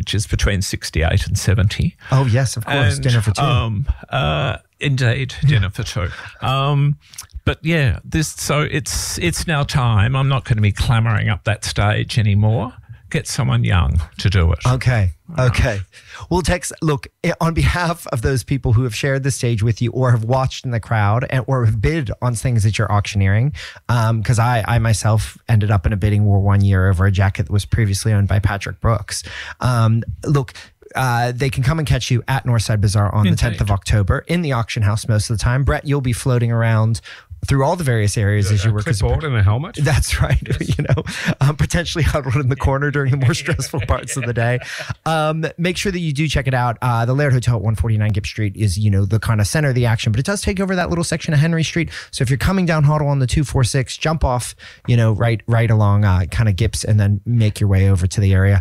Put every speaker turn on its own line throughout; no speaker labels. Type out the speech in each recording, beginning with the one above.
age is between 68 and 70.
Oh, yes, of course.
And,
dinner for two.
Indeed, dinner for two. But yeah, it's now time. I'm not going to be clambering up that stage anymore. Get someone young to do it.
Okay. Well, Tex, look, on behalf of those people who have shared the stage with you or have watched in the crowd or have bid on things that you're auctioneering, because I myself ended up in a bidding war one year over a jacket that was previously owned by Patrick Brooks. Look, they can come and catch you at Northside Bazaar on the 10th of October in the auction house most of the time. Brett, you'll be floating around through all the various areas as you work.
Clipboard and a helmet.
That's right. Yes. Potentially huddled in the corner during the more stressful parts of the day. Make sure that you do check it out. The Laird Hotel at 149 Gipp Street is, the kind of center of the action, but it does take over that little section of Henry Street. So if you're coming down Hoddle on the 246, jump off, right along kind of Gipps and then make your way over to the area.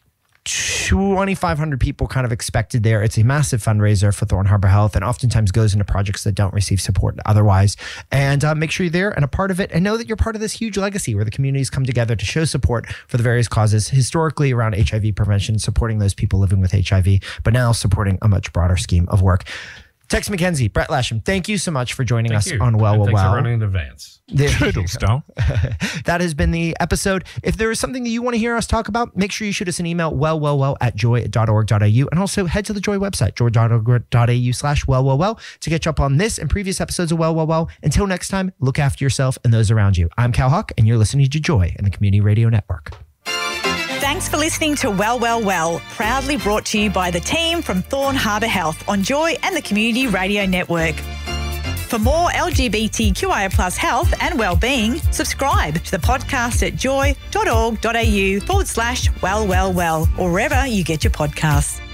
2,500 people kind of expected there. It's a massive fundraiser for Thorn Harbour Health and oftentimes goes into projects that don't receive support otherwise. And make sure you're there and a part of it and know that you're part of this huge legacy where the communities come together to show support for the various causes historically around HIV prevention, supporting those people living with HIV, but now supporting a much broader scheme of work. Tex McKenzie, Brett Lasham, thank you so much for joining us on Well,
Thanks for running in advance.
Toodles, Dom.
That has been the episode. If there is something that you want to hear us talk about, make sure you shoot us an email, well@joy.org.au, and also head to the Joy website, joy.org.au/well, to catch up on this and previous episodes of Well. Until next time, look after yourself and those around you. I'm Cal Huck, and you're listening to Joy in the Community Radio Network.
Thanks for listening to Well, proudly brought to you by the team from Thorn Harbour Health on Joy and the Community Radio Network. For more LGBTQIA+ health and wellbeing, subscribe to the podcast at joy.org.au/well, or wherever you get your podcasts.